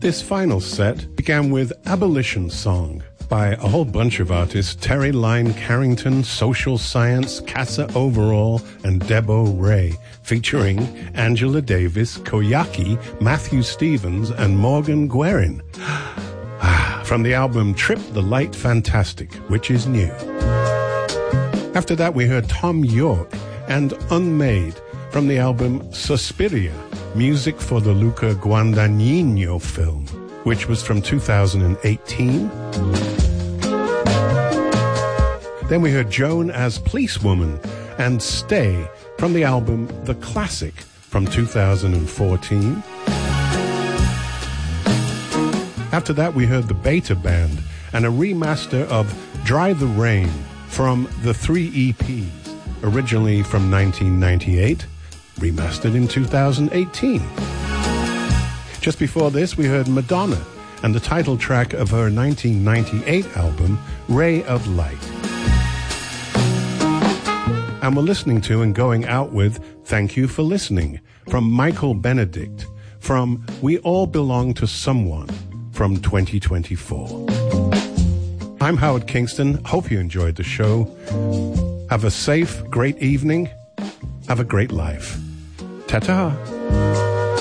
This final set began with Abolition Song by a whole bunch of artists: Terry Lyne Carrington, Social Science, Casa Overall, and Debo Ray, featuring Angela Davis, Koyaki, Matthew Stevens, and Morgan Guerin. From the album Trip the Light Fantastic, which is new. After that, we heard Tom York and Unmade from the album Suspiria, music for the Luca Guadagnino film, which was from 2018. Then we heard Joan as Policewoman and Stay from the album The Classic from 2014. After that, we heard the Beta Band and a remaster of Dry the Rain from the 3 EPs, originally from 1998, remastered in 2018. Just before this, we heard Madonna and the title track of her 1998 album, Ray of Light. And we're listening to and going out with Thank You for Listening from Michael Benedict from We All Belong to Someone from 2024. I'm Howard Kingston. Hope you enjoyed the show. Have a safe, great evening. Have a great life. Ta-ta.